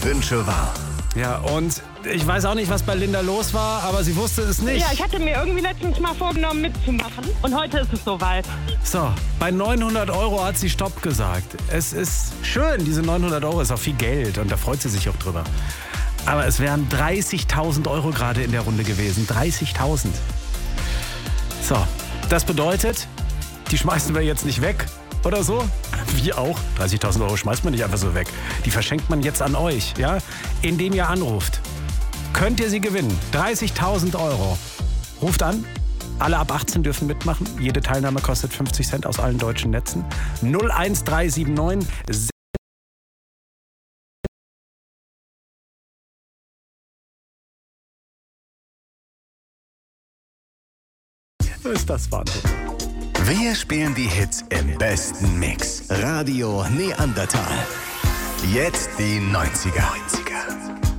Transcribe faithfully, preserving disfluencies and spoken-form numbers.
Wünsche wahr. Ja, und ich weiß auch nicht, was bei Linda los war, aber sie wusste es nicht. Ja, ich hatte mir irgendwie letztens mal vorgenommen mitzumachen und heute ist es soweit. So, bei neunhundert Euro hat sie Stopp gesagt. Es ist schön, diese neunhundert Euro ist auch viel Geld und da freut sie sich auch drüber. Aber es wären dreißigtausend Euro gerade in der Runde gewesen. dreißigtausend. So, das bedeutet, die schmeißen wir jetzt nicht weg oder so. Wie auch. dreißigtausend Euro schmeißt man nicht einfach so weg. Die verschenkt man jetzt an euch, ja? Indem ihr anruft. Könnt ihr sie gewinnen. dreißigtausend Euro. Ruft an. Alle ab achtzehn dürfen mitmachen. Jede Teilnahme kostet fünfzig Cent aus allen deutschen Netzen. null eins drei sieben neun. Ist das Wahnsinn. Wir spielen die Hits im besten Mix. Radio Neandertal. Jetzt die neunziger.